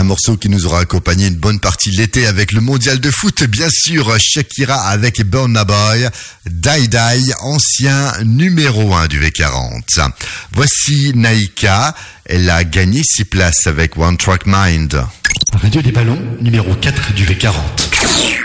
un morceau qui nous aura accompagné une bonne partie de l'été avec le mondial de foot, bien sûr, Shakira avec Burna Boy, Die Die, ancien numéro 1 du V40. Voici Naïka, elle a gagné 6 places avec One Track Mind. Radio des Ballons, numéro 4 du V40.